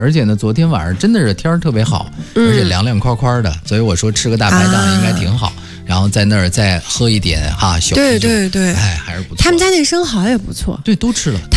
而且呢，昨天晚上真的是天儿特别好，而且凉凉快快的，所以我说吃个大排档应该挺好。然后在那儿再喝一点小啤酒， 对， 哎，还是不错。 他们家那生蚝也不错， 对，都吃了。